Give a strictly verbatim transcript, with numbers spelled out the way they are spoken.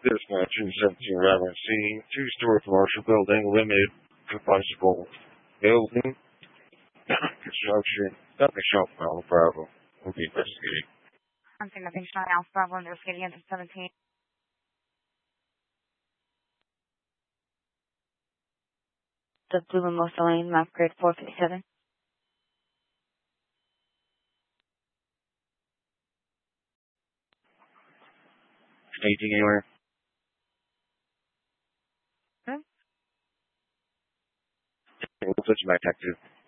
Dispatch in seventeen Reverend C, two-story commercial building, limited combustible building, construction, nothing shop Alpha Bravo will be investigated. I'm saying nothing shot Alpha Bravo investigating into seventeen. The Blue Mimosa Lane, map grade four fifty-seven. Anything anywhere? Hmm? We'll put you back, Detective.